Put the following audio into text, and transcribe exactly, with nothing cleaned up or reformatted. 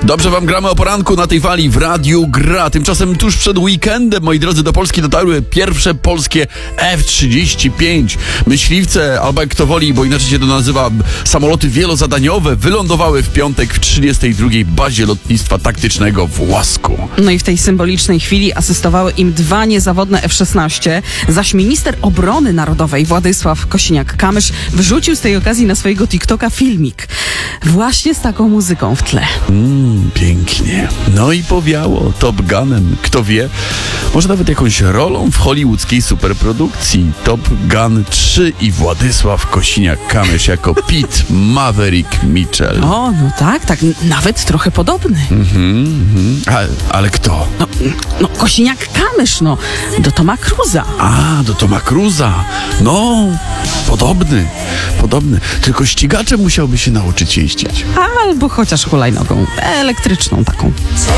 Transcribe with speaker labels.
Speaker 1: Dobrze wam gramy o poranku na tej fali w Radiu Gra. Tymczasem tuż przed weekendem, moi drodzy, do Polski dotarły pierwsze polskie F trzydzieści pięć. Myśliwce, albo jak to woli, bo inaczej się to nazywa, samoloty wielozadaniowe, wylądowały w piątek w trzydziestej drugiej bazie lotnictwa taktycznego w Łasku.
Speaker 2: No i w tej symbolicznej chwili asystowały im dwa niezawodne F szesnaście, zaś minister obrony narodowej Władysław Kosiniak-Kamysz wyrzucił z tej okazji na swojego TikToka filmik. Właśnie z taką muzyką w tle.
Speaker 1: Mmm, pięknie. No i powiało Top Gunem. Kto wie, może nawet jakąś rolą w hollywoodzkiej superprodukcji. Top Gun trzy i Władysław Kosiniak-Kamysz jako Pete Maverick Mitchell.
Speaker 2: O, no tak, tak, n- nawet trochę podobny.
Speaker 1: Mhm, mhm. A, ale kto?
Speaker 2: No, no Kosiniak-Kamysz, no, do Toma Cruza.
Speaker 1: A, do Toma Cruza. No, podobny, podobny. Tylko ścigaczem musiałby się nauczyć jeździć.
Speaker 2: Albo chociaż hulajnogą elektryczną taką.